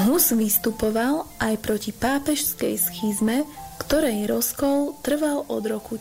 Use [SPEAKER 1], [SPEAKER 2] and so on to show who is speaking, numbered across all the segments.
[SPEAKER 1] Hus vystupoval aj proti pápežskej schizme, ktorej rozkol trval od roku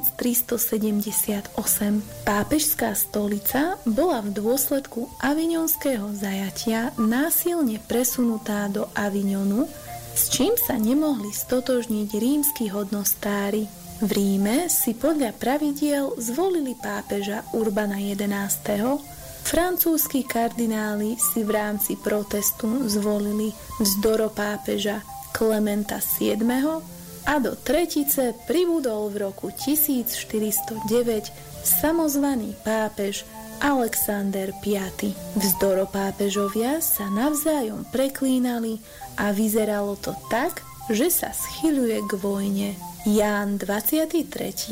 [SPEAKER 1] 1378. Pápežská stolica bola v dôsledku avignonského zajatia násilne presunutá do Avignonu, s čím sa nemohli stotožniť rímski hodnostári. V Ríme si podľa pravidiel zvolili pápeža Urbana XI. Francúzski kardináli si v rámci protestu zvolili vzdoropápeža Klementa VII. A do tretice pribudol v roku 1409 samozvaný pápež Alexander V. Vzdoropápežovia sa navzájom preklínali a vyzeralo to tak, že sa schyľuje k vojne. Ján 23.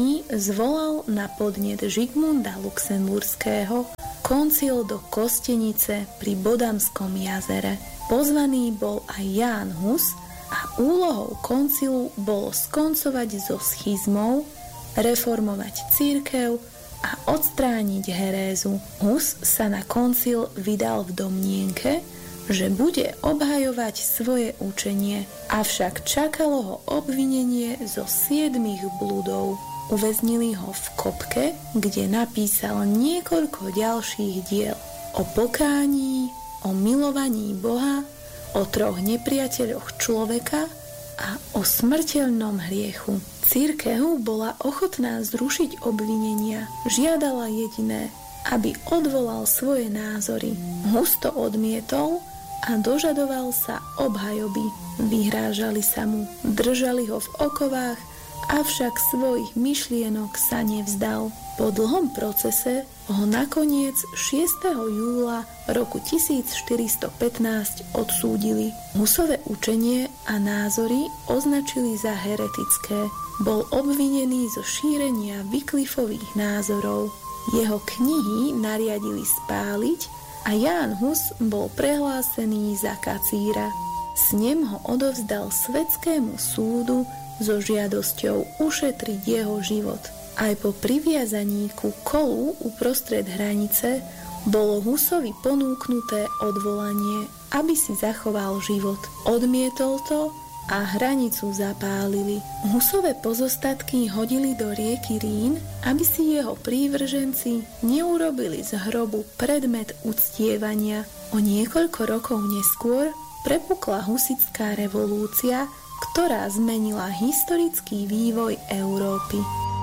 [SPEAKER 1] zvolal na podnet Žigmunda Luxemburského koncil do Kostenice pri Bodamskom jazere. Pozvaný bol aj Ján Hus, a úlohou koncilu bolo skoncovať so schizmou, reformovať cirkev a odstrániť herézu. Hus sa na koncil vydal v domnienke, že bude obhajovať svoje učenie, avšak čakalo ho obvinenie zo 7 bludov. Uväznili ho v Kopke, kde napísal niekoľko ďalších diel o pokání, o milovaní Boha, o 3 nepriateľoch človeka a o smrteľnom hriechu. Cirkev bola ochotná zrušiť obvinenia, žiadala jediné, aby odvolal svoje názory. Hus to odmietol a dožadoval sa obhajoby. Vyhrážali sa mu, držali ho v okovách, avšak svojich myšlienok sa nevzdal. Po dlhom procese ho nakoniec 6. júla roku 1415 odsúdili. Husové učenie a názory označili za heretické. Bol obvinený zo šírenia Wyclifových názorov. Jeho knihy nariadili spáliť a Ján Hus bol prehlásený za kacíra. Snem ho odovzdal svetskému súdu so žiadosťou ušetriť jeho život. Aj po priviazaní ku kolu uprostred hranice bolo Husovi ponúknuté odvolanie, aby si zachoval život. Odmietol to a hranicu zapálili. Husové pozostatky hodili do rieky Rín, aby si jeho prívrženci neurobili z hrobu predmet uctievania. O niekoľko rokov neskôr prepukla husitská revolúcia, ktorá zmenila historický vývoj Európy.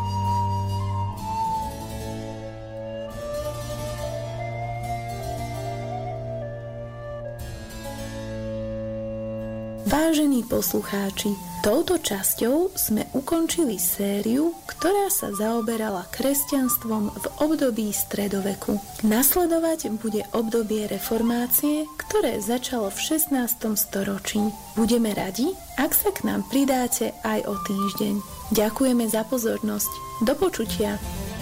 [SPEAKER 1] Vážení poslucháči, touto časťou sme ukončili sériu, ktorá sa zaoberala kresťanstvom v období stredoveku. Nasledovať bude obdobie reformácie, ktoré začalo v 16. storočí. Budeme radi, ak sa k nám pridáte aj o týždeň. Ďakujeme za pozornosť. Do počutia.